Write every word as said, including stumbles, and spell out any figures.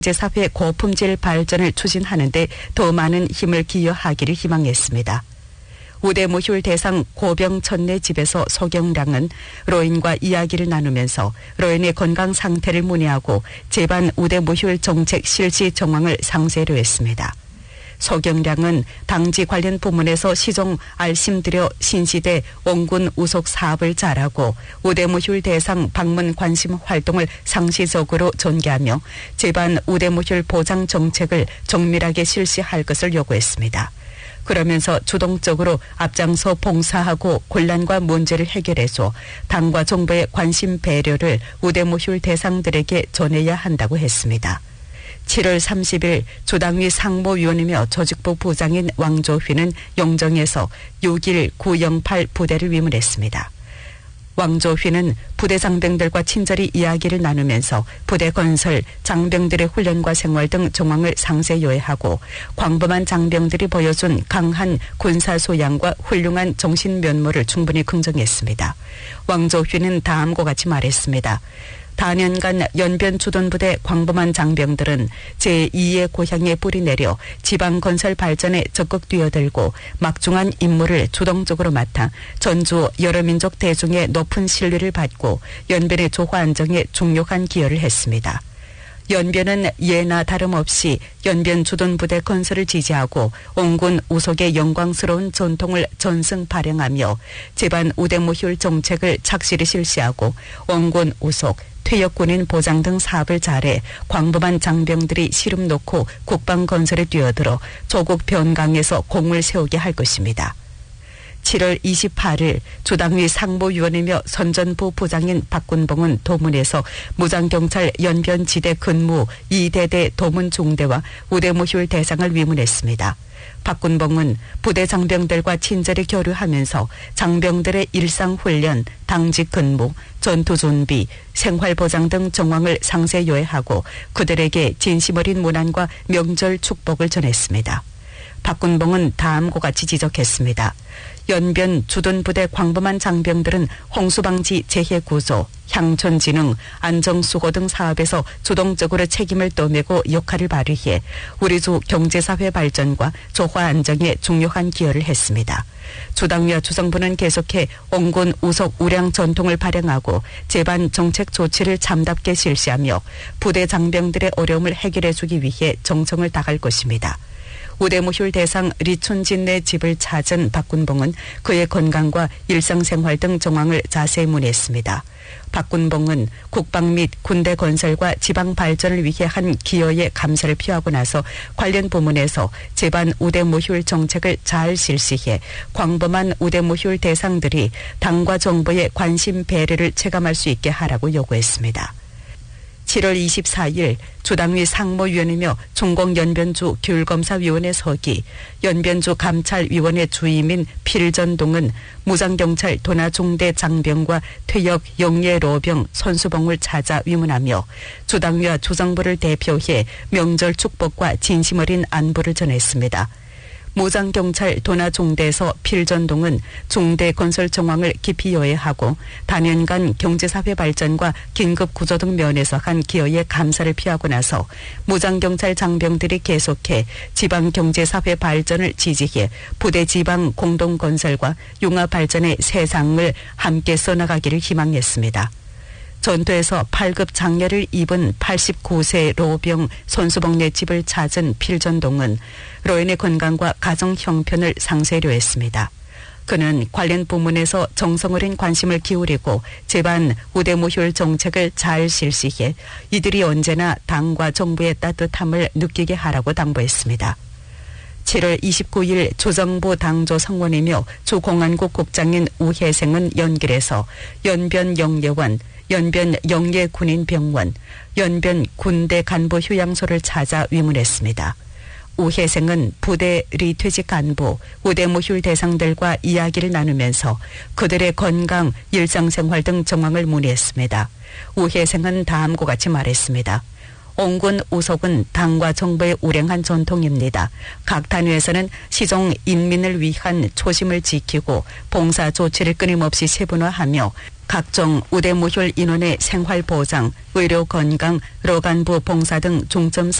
제사회 고품질 발전을 추진하는 데 더 많은 힘을 기여하기를 희망했습니다. 우대모휴일 대상 고병천내 집에서 소경량은 로인과 이야기를 나누면서 로인의 건강 상태를 문의하고 제반 우대모휴일 정책 실시 정황을 상세로 했습니다. 소경량은 당지 관련 부문에서 시종 알심들여 신시대 원군 우속 사업을 잘하고 우대모휴일 대상 방문 관심 활동을 상시적으로 전개하며 제반 우대모휴일 보장 정책을 정밀하게 실시할 것을 요구했습니다. 그러면서 주동적으로 앞장서 봉사하고 곤란과 문제를 해결해줘 당과 정부의 관심 배려를 우대모휴일 대상들에게 전해야 한다고 했습니다. 칠월 삼십일 조당위 상무위원이며 조직부 부장인 왕조휘는 영정에서 육일 구영팔 부대를 위문했습니다. 왕조휘는 부대 장병들과 친절히 이야기를 나누면서 부대 건설, 장병들의 훈련과 생활 등 정황을 상세 요해하고 광범한 장병들이 보여준 강한 군사 소양과 훌륭한 정신 면모를 충분히 긍정했습니다. 왕조휘는 다음과 같이 말했습니다. 다년간 연변 주둔부대 광범한 장병들은 제이의 고향에 뿌리 내려 지방 건설 발전에 적극 뛰어들고 막중한 임무를 주동적으로 맡아 전주 여러 민족 대중의 높은 신뢰를 받고 연변의 조화 안정에 중요한 기여를 했습니다. 연변은 예나 다름없이 연변 주둔부대 건설을 지지하고 온군 우속의 영광스러운 전통을 전승 발행하며 제반 우대모휴일 정책을 착실히 실시하고 원군 우속, 퇴역군인 보장 등 사업을 잘해 광범한 장병들이 시름 놓고 국방 건설에 뛰어들어 조국 변강에서 공을 세우게 할 것입니다. 칠월 이십팔일 조당위 상무위원이며 선전부 부장인 박군봉은 도문에서 무장경찰 연변지대 근무 이대대 도문중대와 우대모휴일 대상을 위문했습니다. 박군봉은 부대 장병들과 친절히 교류하면서 장병들의 일상훈련, 당직 근무, 전투준비, 생활보장 등 정황을 상세 요해하고 그들에게 진심 어린 문안과 명절 축복을 전했습니다. 박군봉은 다음과 같이 지적했습니다. 연변 주둔부대 광범한 장병들은 홍수방지 재해구조, 향촌진흥, 안정수고 등 사업에서 주동적으로 책임을 떠매고 역할을 발휘해 우리 주 경제사회 발전과 조화 안정에 중요한 기여를 했습니다. 주당위와 주정부는 계속해 원군 우속 우량 전통을 발행하고 제반 정책 조치를 참답게 실시하며 부대 장병들의 어려움을 해결해 주기 위해 정성을 다할 것입니다. 우대모휴일 대상 리춘진네 집을 찾은 박군봉은 그의 건강과 일상생활 등 정황을 자세히 문의했습니다. 박군봉은 국방 및 군대 건설과 지방 발전을 위해 한 기여에 감사를 표하고 나서 관련 부문에서 제반 우대모휴일 정책을 잘 실시해 광범한 우대모휴일 대상들이 당과 정부의 관심 배려를 체감할 수 있게 하라고 요구했습니다. 칠월 이십사일 조당위 상무위원이며 중공연변주 규율검사위원회 서기, 연변주 감찰위원회 주임인 필전동은 무장경찰 도나중대 장병과 퇴역 영예로병 선수봉을 찾아 위문하며 조당위와 조정부를 대표해 명절 축복과 진심 어린 안부를 전했습니다. 무장경찰 도나중대에서 필전동은 중대 건설 정황을 깊이 요해하고 단연간 경제사회 발전과 긴급구조 등 면에서 한 기여에 감사를 표하고 나서 무장경찰 장병들이 계속해 지방경제사회 발전을 지지해 부대 지방 공동건설과 융합발전의 세상을 함께 써나가기를 희망했습니다. 전투에서 팔급 장례를 입은 팔십구세 로병 손수봉네 집을 찾은 필전동은 로인의 건강과 가정 형편을 상세로 했습니다. 그는 관련 부문에서 정성 어린 관심을 기울이고 제반 우대모휴일 정책을 잘 실시해 이들이 언제나 당과 정부의 따뜻함을 느끼게 하라고 당부했습니다. 칠월 이십구일 조정부 당조 성원이며 주공안국 국장인 우혜생은 연길에서 연변 영예원, 연변 영예군인병원, 연변 군대 간부 휴양소를 찾아 위문했습니다. 우혜생은 부대 리퇴직 간부, 우대모휴일 대상들과 이야기를 나누면서 그들의 건강, 일상생활 등 정황을 문의했습니다. 우혜생은 다음과 같이 말했습니다. 옹군 우속은 당과 정부의 우량한 전통입니다. 각 단위에서는 시종 인민을 위한 초심을 지키고 봉사 조치를 끊임없이 세분화하며 각종 우대무혈 인원의 생활 보장, 의료 건강, 러간부 봉사 등 중점